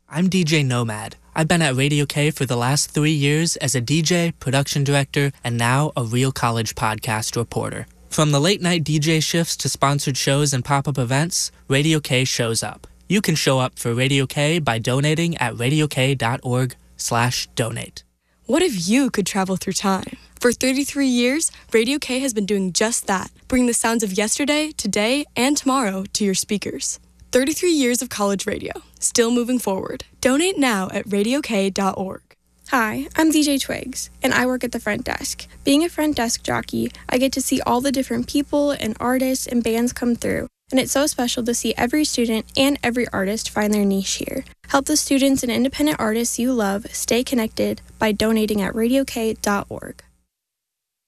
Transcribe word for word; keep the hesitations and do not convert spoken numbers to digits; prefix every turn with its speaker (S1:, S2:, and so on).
S1: I'm D J Nomad. I've been at Radio K for the last three years as a D J, production director, and now a Real College podcast reporter. From the late-night D J shifts to sponsored shows and pop-up events, Radio K shows up. You can show up for Radio K by donating at radiok.org slash donate.
S2: What if you could travel through time? For thirty-three years, Radio K has been doing just that, bringing the sounds of yesterday, today, and tomorrow to your speakers. thirty-three years of college radio, still moving forward. Donate now at radiok dot org.
S3: Hi, I'm D J Twigs, and I work at the front desk. Being a front desk jockey, I get to see all the different people and artists and bands come through, and it's so special to see every student and every artist find their niche here. Help the students and independent artists you love stay connected by donating at radiok dot org.